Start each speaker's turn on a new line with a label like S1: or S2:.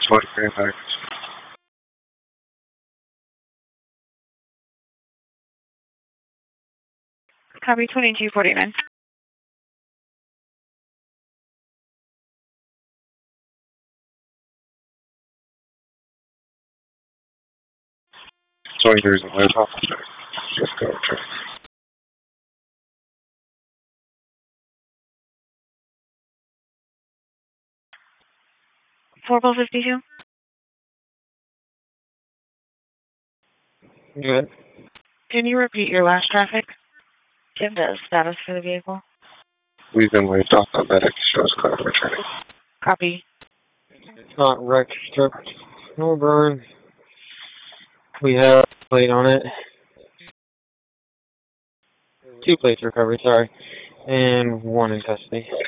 S1: Flight Grand Package.
S2: Copy 2249.
S1: Sorry, there's a light off. Just go check.
S2: 4452.
S1: Good.
S2: Can you repeat your last traffic? Give the status for the vehicle.
S1: We've been waived off on medic. Shows car returning.
S2: Copy.
S3: It's not wrecked, stripped, nor burned. We have a plate on it. 2 plates recovered, sorry. And 1 in custody.